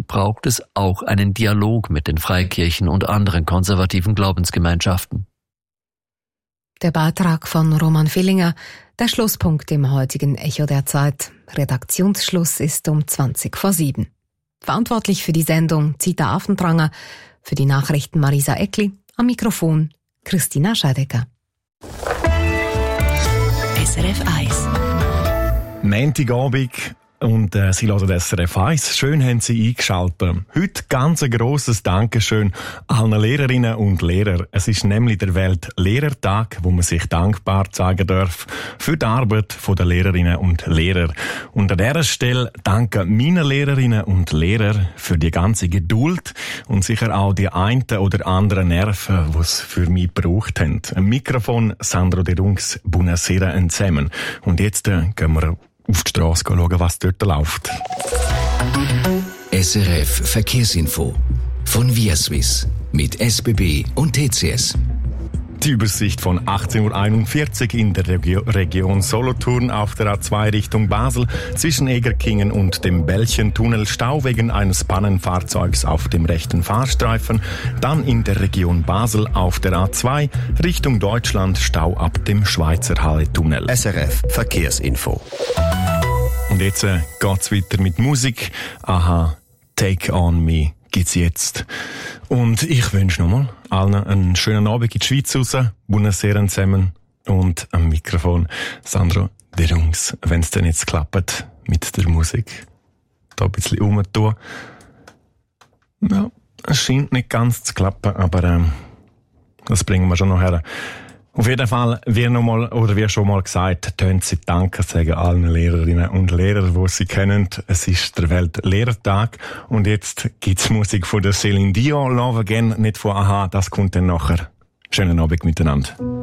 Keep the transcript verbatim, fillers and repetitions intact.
braucht es auch einen Dialog mit den Freikirchen und anderen konservativen Glaubensgemeinschaften. Der Beitrag von Roman Villinger, der Schlusspunkt im heutigen Echo der Zeit. Redaktionsschluss ist um zwanzig vor sieben. Verantwortlich für die Sendung Zita Affentranger, für die Nachrichten Marisa Eckli, am Mikrofon Christina Scheidecker. S R F eins. Montagabend und äh, Sie hören S R F eins. Schön haben Sie eingeschaltet. Heute ganz ein grosses Dankeschön allen Lehrerinnen und Lehrern. Es ist nämlich der Weltlehrertag, wo man sich dankbar zeigen darf für die Arbeit der Lehrerinnen und Lehrer. Und an dieser Stelle danke meinen Lehrerinnen und Lehrer für die ganze Geduld und sicher auch die einen oder anderen Nerven, die es für mich gebraucht haben. Am Mikrofon Sandro De Rungs, buonasera zusammen. Und jetzt äh, gehen wir auf die Strasse schauen, was dort läuft. S R F Verkehrsinfo von ViaSwiss mit S B B und T C S. Die Übersicht von achtzehn Uhr einundvierzig in der Regio- Region Solothurn auf der A zwei Richtung Basel zwischen Egerkingen und dem Bällchentunnel Stau wegen eines Pannenfahrzeugs auf dem rechten Fahrstreifen. Dann in der Region Basel auf der A zwei Richtung Deutschland Stau ab dem Schweizer Halle-Tunnel. S R F Verkehrsinfo. Und jetzt äh, geht's weiter mit Musik. Aha, Take On Me gibt's jetzt. Und ich wünsche nochmal allen einen schönen Abend in die Schweiz raus. Buonasera zusammen. Und am Mikrofon Sandro De Rungs. Wenn es denn jetzt klappt mit der Musik. Da ein bisschen rumtun. Ja, es scheint nicht ganz zu klappen, aber ähm, das bringen wir schon noch her. Auf jeden Fall, wie nochmal, oder wie schon mal gesagt, tönt sie Danke sagen allen Lehrerinnen und Lehrern, die sie kennen. Es ist der Weltlehrertag und jetzt gibt's Musik von der Céline Dion, Love Again, nicht von Aha, das kommt dann nachher. Schönen Abend miteinander.